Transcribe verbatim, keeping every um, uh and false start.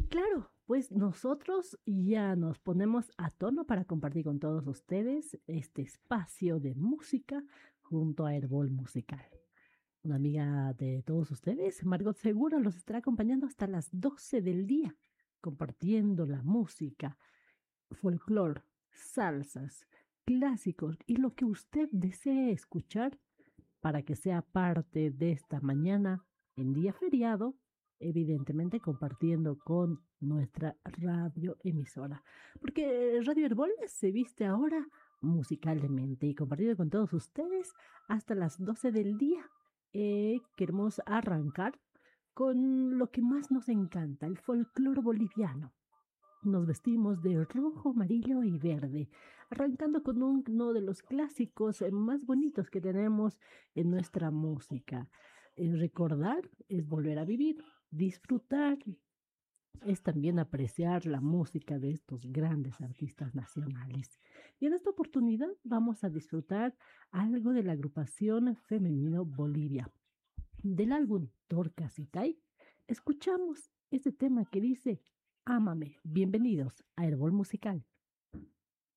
Claro, pues nosotros ya nos ponemos a tono para compartir con todos ustedes este espacio de música junto a Herbol Musical. Una amiga de todos ustedes, Margot Segura, los estará acompañando hasta las doce del día, compartiendo la música, folclore, salsas, clásicos y lo que usted desee escuchar para que sea parte de esta mañana en día feriado, evidentemente compartiendo con nuestra radio emisora. Porque Radio Herbol se viste ahora musicalmente y compartido con todos ustedes hasta las doce del día. Eh, queremos arrancar con lo que más nos encanta, el folclore boliviano. Nos vestimos de rojo, amarillo y verde, arrancando con uno de los clásicos eh, más bonitos que tenemos en nuestra música. Eh, recordar es volver a vivir, disfrutar es también apreciar la música de estos grandes artistas nacionales. Y en esta oportunidad vamos a disfrutar algo de la agrupación Femenino Bolivia. Del álbum Torcas y Tai, escuchamos este tema que dice Ámame. Bienvenidos a Herbol Musical.